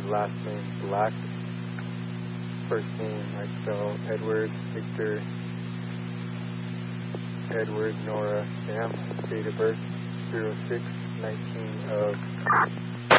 last name Black. First name I spell Edward Victor Edward Nora Sam. Date of birth 06/19 of